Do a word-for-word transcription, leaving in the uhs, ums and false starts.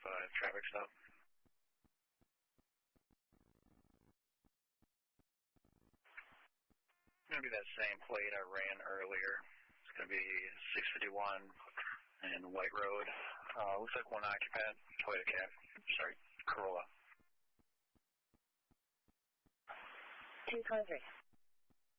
uh, traffic stop. Going to be that same plate I ran earlier. It's going to be six fifty-one and White Road. Uh, looks like one occupant, Toyota cab, sorry, Corolla. two twenty-three.